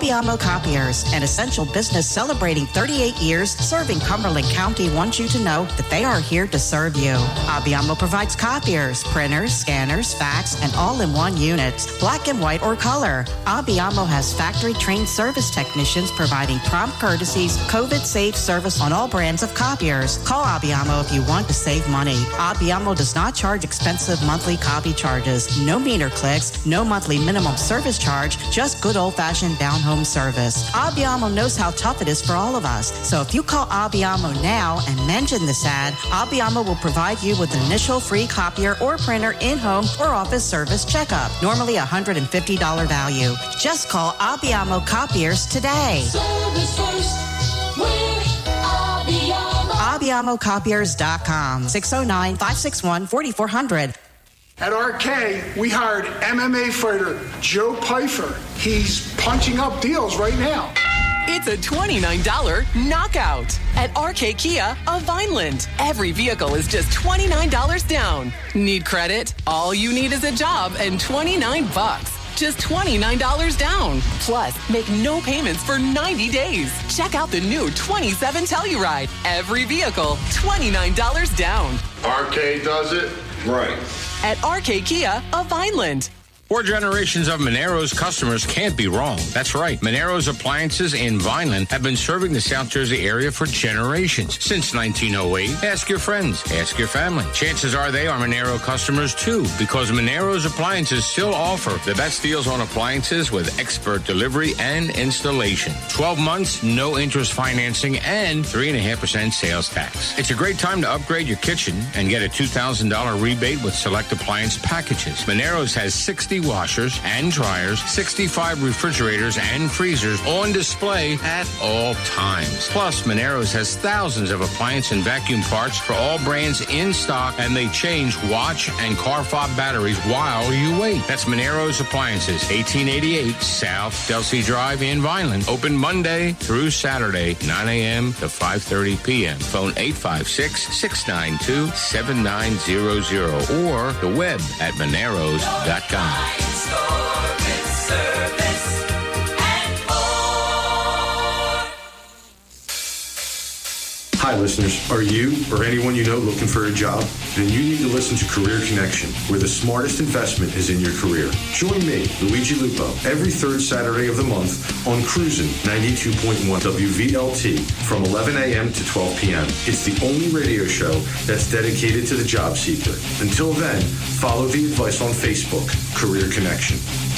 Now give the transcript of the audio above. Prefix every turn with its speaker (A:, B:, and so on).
A: Abbiamo Copiers, an essential business celebrating 38 years serving Cumberland County, wants you to know that they are here to serve you. Abbiamo provides copiers, printers, scanners, fax, and all-in-one units, black and white or color. Abbiamo has factory-trained service technicians providing prompt courtesies, COVID-safe service on all brands of copiers. Call Abbiamo if you want to save money. Abbiamo does not charge expensive monthly copy charges. No meter clicks, no monthly minimum service charge, just good old-fashioned down-home service. Abbiamo knows how tough it is for all of us. So if you call Abbiamo now and mention this ad, Abbiamo will provide you with an initial free copier or printer in-home or office service checkup. Normally $150 value. Just call Abbiamo Copiers today.
B: Service first, we're Abbiamo.
A: AbbiamoCopiers.com. 609-561-4400.
C: At RK, we hired MMA fighter Joe Pyfer. He's punching up deals right now.
D: It's a $29 knockout at RK Kia of Vineland. Every vehicle is just $29 down. Need credit? All you need is a job and $29. Just $29 down. Plus, make no payments for 90 days. Check out the new 27 Telluride. Every vehicle, $29 down.
E: RK does it right.
D: At RK Kia of Vineland.
F: 4 generations of Monero's customers can't be wrong. That's right. Monero's Appliances in Vineland have been serving the South Jersey area for generations. Since 1908. Ask your friends. Ask your family. Chances are they are Monero customers too, because Monero's Appliances still offer the best deals on appliances with expert delivery and installation. 12 months, no interest financing, and 3.5% sales tax. It's a great time to upgrade your kitchen and get a $2,000 rebate with select appliance packages. Monero's has 60 washers and dryers, 65 refrigerators and freezers on display at all times. Plus, Monero's has thousands of appliance and vacuum parts for all brands in stock, and they change watch and car fob batteries while you wait. That's Monero's Appliances, 1888 South Delsea Drive in Vineland. Open Monday through Saturday, 9 a.m. to 5:30 p.m. Phone 856-692-7900 or the web at moneros.com.
G: Hi, listeners. Are you or anyone you know looking for a job? Then you need to listen to Career Connection, where the smartest investment is in your career. Join me, Luigi Lupo, every third Saturday of the month on Cruisin' 92.1 WVLT from 11 a.m. to 12 p.m. It's the only radio show that's dedicated to the job seeker. Until then, follow the advice on Facebook, Career Connection.